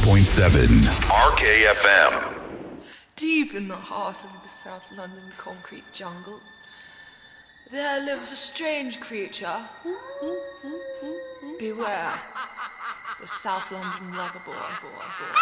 RKFM. Deep in the heart of the South London concrete jungle, there lives a strange creature. Beware, the South London lover boy.